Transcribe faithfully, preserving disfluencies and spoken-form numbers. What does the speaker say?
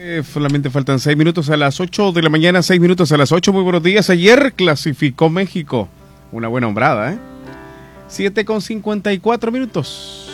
Eh, solamente faltan seis minutos a las ocho de la mañana, seis minutos a las ocho. Muy buenos días. Ayer clasificó México. Una buena hombrada, ¿eh? siete con cincuenta y cuatro minutos.